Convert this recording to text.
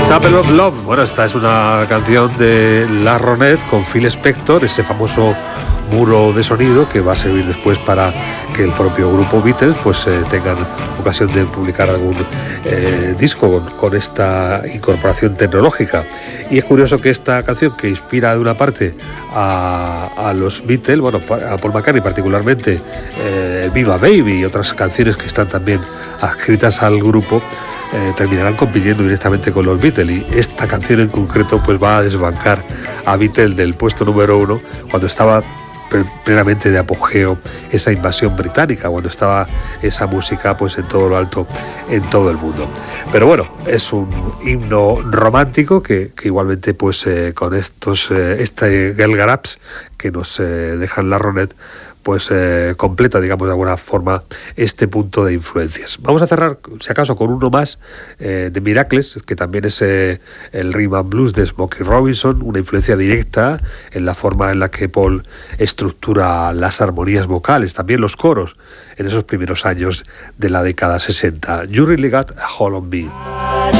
Chapel of Love. Bueno, esta es una canción de La Ronet con Phil Spector, ese famoso muro de sonido que va a servir después para que el propio grupo Beatles pues tengan ocasión de publicar algún disco con esta incorporación tecnológica. Y es curioso que esta canción, que inspira de una parte a los Beatles, bueno, a Paul McCartney particularmente, Viva Baby y otras canciones que están también adscritas al grupo, terminarán compitiendo directamente con los Beatles, y esta canción en concreto pues va a desbancar a Beatles del puesto número 1 cuando estaba plenamente de apogeo esa invasión británica, cuando estaba esa música pues en todo lo alto en todo el mundo. Pero bueno, es un himno romántico que igualmente pues con este Girl Garaps que nos dejan La Ronet pues completa, digamos, de alguna forma este punto de influencias. Vamos a cerrar, si acaso, con uno más de Miracles, que también es el rhythm and blues de Smokey Robinson, una influencia directa en la forma en la que Paul estructura las armonías vocales, también los coros, en esos primeros años de la década 60. You Really Got a Hold on Me.